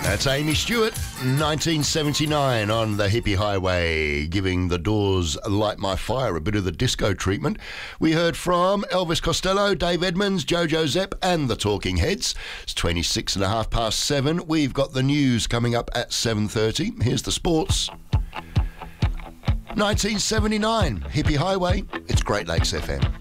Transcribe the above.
That's Amy Stewart, 1979 on the Hippie Highway, giving the Doors Light My Fire a bit of the disco treatment. We heard from Elvis Costello, Dave Edmunds, Jojo Zepp and the Talking Heads. It's 7:26. We've got the news coming up at 7:30. Here's the sports. 1979, Hippie Highway, it's Great Lakes FM.